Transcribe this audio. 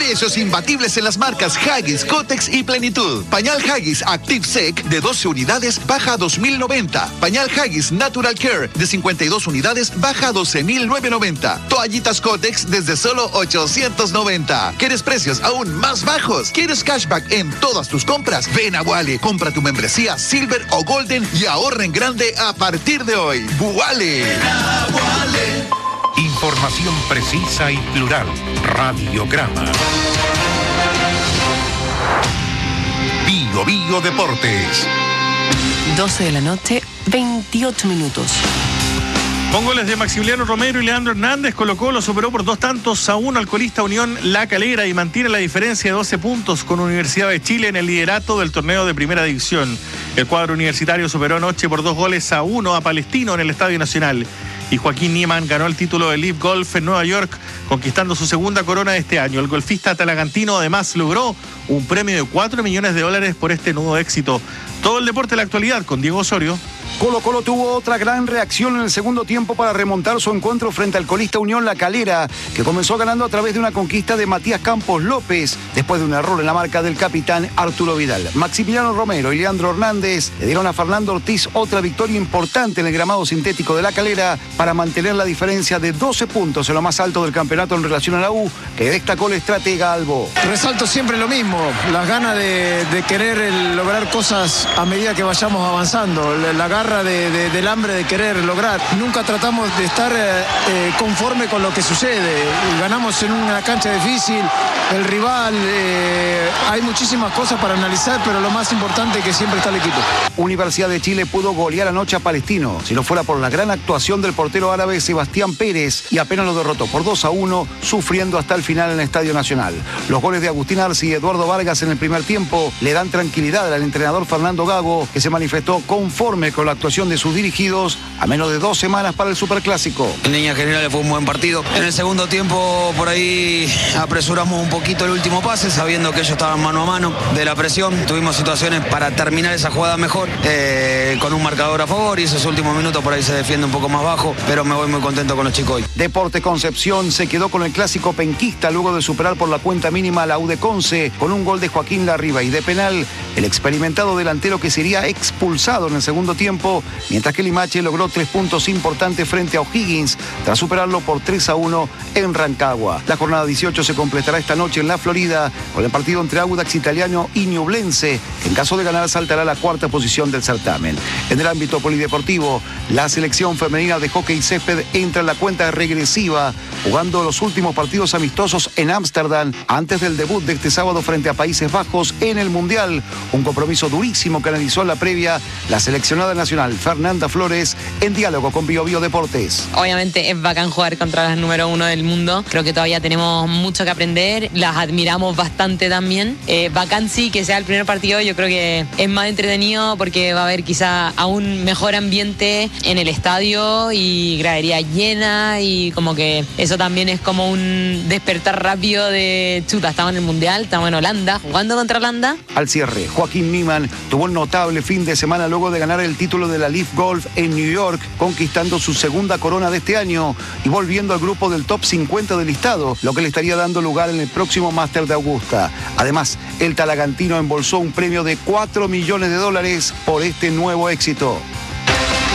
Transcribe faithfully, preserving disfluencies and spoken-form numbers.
Precios imbatibles en las marcas Huggies, Kotex y Plenitud. Pañal Huggies Active Sec de doce unidades baja a dos mil noventa. Pañal Huggies Natural Care de cincuenta y dos unidades baja a doce mil novecientos noventa. Toallitas Kotex desde solo ochocientos noventa. ¿Quieres precios aún más bajos? ¿Quieres cashback en todas tus compras? Ven a Vuale, compra tu membresía Silver o Golden y ahorra en grande a partir de hoy. ¡Vuale! Información precisa y plural. Radiograma. Bio Bio Deportes. doce de la noche, veintiocho minutos. Con goles de Maximiliano Romero y Leandro Hernández, Colo-Colo superó por dos tantos a uno al colista Unión La Calera y mantiene la diferencia de doce puntos con Universidad de Chile en el liderato del torneo de Primera División. El cuadro universitario superó anoche por dos goles a uno a Palestino en el Estadio Nacional. Y Joaquín Niemann ganó el título de Live Golf en Nueva York, conquistando su segunda corona de este año. El golfista talagantino además logró un premio de cuatro millones de dólares por este nuevo éxito. Todo el deporte de la actualidad con Diego Osorio. Colo-Colo tuvo otra gran reacción en el segundo tiempo para remontar su encuentro frente al colista Unión La Calera, que comenzó ganando a través de una conquista de Matías Campos López, después de un error en la marca del capitán Arturo Vidal. Maximiliano Romero y Leandro Hernández le dieron a Fernando Ortiz otra victoria importante en el gramado sintético de La Calera para mantener la diferencia de doce puntos en lo más alto del campeonato en relación a la U, que destacó el estratega Albo. Resalto siempre lo mismo, las ganas de, de querer el, lograr cosas a medida que vayamos avanzando, la, la garra de, de, del hambre de querer lograr. Nunca tratamos de estar eh, eh, conforme con lo que sucede. Ganamos en una cancha difícil, el rival, eh, hay muchísimas cosas para analizar, pero lo más importante es que siempre está el equipo. Universidad de Chile pudo golear anoche a Palestino, si no fuera por la gran actuación del portero árabe Sebastián Pérez, y apenas lo derrotó por dos a uno, sufriendo hasta el final en el Estadio Nacional. Los goles de Agustín Arce y Eduardo Vargas en el primer tiempo le dan tranquilidad al entrenador Fernando Gago, que se manifestó conforme con la actuación de sus dirigidos a menos de dos semanas para el Superclásico. En líneas generales fue un buen partido. En el segundo tiempo por ahí apresuramos un poquito el último pase, sabiendo que ellos estaban mano a mano de la presión. Tuvimos situaciones para terminar esa jugada mejor, eh, con un marcador a favor, y esos últimos minutos por ahí se defiende un poco más bajo, pero me voy muy contento con los chicos hoy. Deporte Concepción se quedó con el clásico penquista luego de superar por la cuenta mínima a la U de Conce con un gol de Joaquín Larriba, y de penal el experimentado delantero que sería expulsado en el segundo tiempo, mientras que Limache logró tres puntos importantes frente a O'Higgins tras superarlo por tres a uno en Rancagua. La jornada dieciocho se completará esta noche en la Florida con el partido entre Audax Italiano y Ñublense, que en caso de ganar saltará a la cuarta posición del certamen. En el ámbito polideportivo, la selección femenina de hockey césped entra en la cuenta regresiva, jugando los últimos partidos amistosos en Ámsterdam antes del debut de este sábado frente a Países Bajos en el Mundial. Un compromiso durísimo que analizó en la previa la seleccionada nacional Fernanda Flores en diálogo con Bio Bio Deportes. Obviamente es bacán jugar contra las número uno del mundo. Creo que todavía tenemos mucho que aprender. Las admiramos bastante también. Eh, bacán sí que sea el primer partido. Yo creo que es más entretenido porque va a haber quizá aún mejor ambiente en el estadio y gradería llena, y como que eso también es como un despertar rápido de chuta. Estamos en el Mundial, estamos en Holanda, jugando contra Holanda. Al cierre, Joaquín Niemann tuvo un notable fin de semana luego de ganar el título de la Live Golf en New York, conquistando su segunda corona de este año y volviendo al grupo del top cincuenta del listado, lo que le estaría dando lugar en el próximo Máster de Augusta. Además, el talagantino embolsó un premio de cuatro millones de dólares por este nuevo éxito.